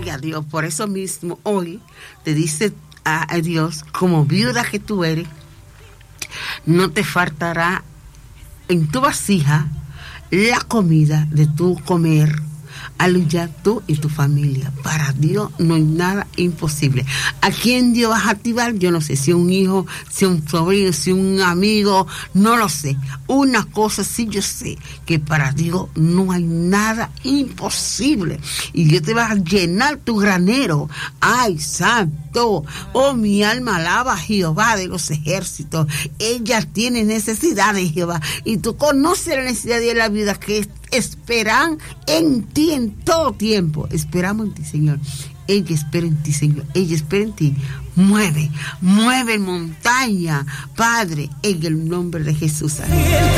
Gloria a Dios. Por eso mismo hoy te dice a Dios, como viuda que tú eres, no te faltará en tu vasija la comida de tu comer. Aleluya, tú y tu familia. Para Dios no hay nada imposible. ¿A quién Dios vas a activar? Yo no sé, si un hijo, si un sobrino, si un amigo, no lo sé. Una cosa sí yo sé, que para Dios no hay nada imposible. Y Dios te va a llenar tu granero. ¡Ay, santo! Oh, mi alma alaba a Jehová de los ejércitos. Ella tiene necesidad de Jehová. Y tú conoces la necesidad de la vida que esperan en ti en todo tiempo. Esperamos en ti, Señor. Ella espera en ti, Señor. Ella espera en ti. Mueve montaña, Padre, en el nombre de Jesús. Amén.